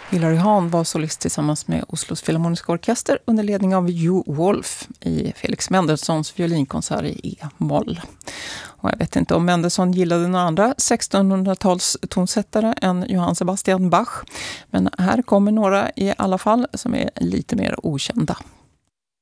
Hilary Hahn var solist tillsammans med Oslos Filharmoniska orkester under ledning av Jo Wolf i Felix Mendelssohns violinkonsert i E-moll. Och jag vet inte om Mendelssohn gillade några andra 1600-tals tonsättare än Johann Sebastian Bach. Men här kommer några i alla fall som är lite mer okända.